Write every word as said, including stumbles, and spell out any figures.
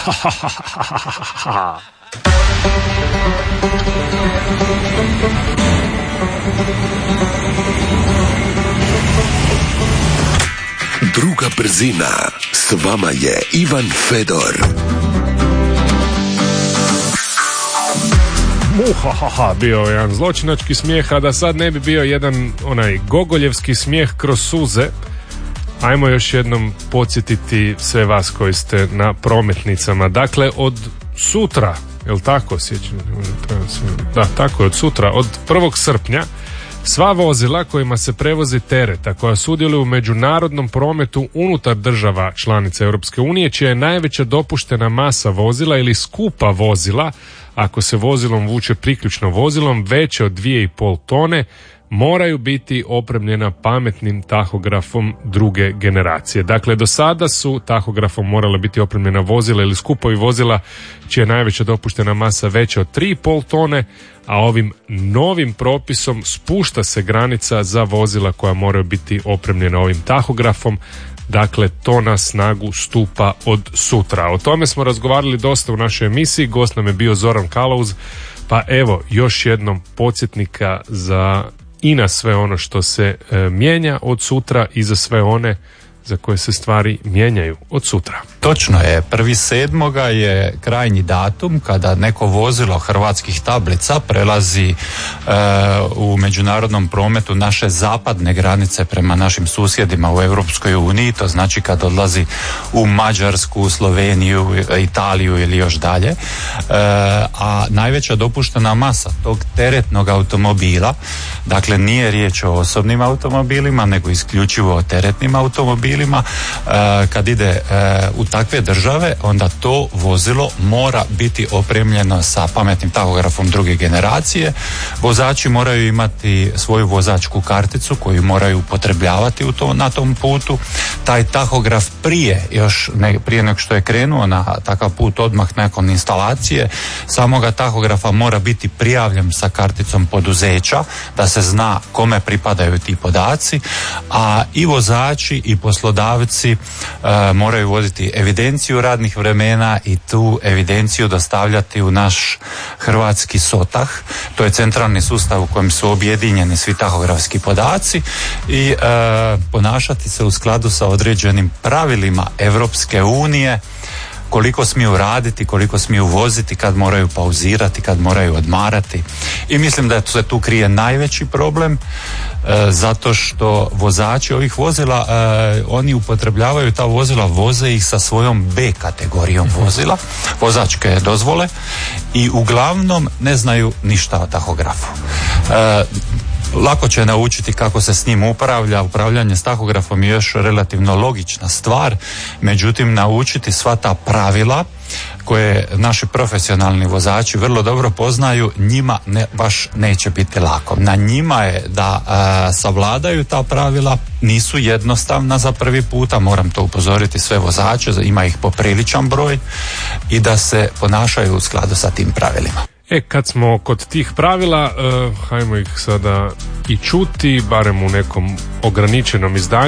Druga brzina. S vama je Ivan Fedor. Muhahaha, bio je jedan zločinački smijeh, a da sad ne bi bio jedan onaj gogoljevski smijeh kroz suze, ajmo još jednom podsjetiti sve vas koji ste na prometnicama. Dakle, od sutra, jel tako, sjećam, da, tako je, od sutra, od prvog srpnja, sva vozila kojima se prevozi tereta, koja sudjeluju u međunarodnom prometu unutar država članica Europske unije, čija je najveća dopuštena masa vozila ili skupa vozila, ako se vozilom vuče priključno vozilom, veće od dvije i pol tone, moraju biti opremljena pametnim tahografom druge generacije. Dakle, do sada su tahografom morala biti opremljena vozila ili skupovi vozila čija je najveća dopuštena masa veća od tri i pol tone, a ovim novim propisom spušta se granica za vozila koja moraju biti opremljena ovim tahografom. Dakle, to na snagu stupa od sutra. O tome smo razgovarali dosta u našoj emisiji, gost nam je bio Zoran Kalauz, pa evo još jednom podsjetnika za i na sve ono što se e, mijenja od sutra i za sve one za koje se stvari mijenjaju od sutra. Točno je, prvi sedmoga je krajnji datum kada neko vozilo hrvatskih tablica prelazi e, u međunarodnom prometu naše zapadne granice prema našim susjedima u Europskoj uniji, to znači kad odlazi u Mađarsku, Sloveniju, Italiju ili još dalje, e, a najveća dopuštena masa tog teretnog automobila, dakle nije riječ o osobnim automobilima nego isključivo o teretnim automobilima, e, kad ide e, u takve države, onda to vozilo mora biti opremljeno sa pametnim tahografom druge generacije. Vozači moraju imati svoju vozačku karticu koju moraju upotrebljavati u to, na tom putu. Taj tahograf prije, još ne, prije nego što je krenuo na takav put, odmah nakon instalacije samoga tahografa mora biti prijavljen sa karticom poduzeća da se zna kome pripadaju ti podaci, a i vozači i poslodavci e, moraju voditi evidenciju radnih vremena i tu evidenciju dostavljati u naš hrvatski SOTAH, to je centralni sustav u kojem su objedinjeni svi tahografski podaci i e, ponašati se u skladu sa određenim pravilima Europske unije, koliko smiju raditi, koliko smiju voziti, kad moraju pauzirati, kad moraju odmarati. I mislim da se tu krije najveći problem, e, zato što vozači ovih vozila, e, oni upotrebljavaju ta vozila, voze ih sa svojom B kategorijom vozila, vozačke dozvole, i uglavnom ne znaju ništa o tahografu. E, Lako će naučiti kako se s njim upravlja, upravljanje s tahografom je još relativno logična stvar, međutim naučiti sva ta pravila koje naši profesionalni vozači vrlo dobro poznaju, njima ne, baš neće biti lako. Na njima je da a, savladaju ta pravila, nisu jednostavna za prvi puta, moram to upozoriti sve vozače, ima ih popriličan broj, i da se ponašaju u skladu sa tim pravilima. E, kad smo kod tih pravila, uh, hajmo ih sada i čuti, barem u nekom ograničenom izdanju.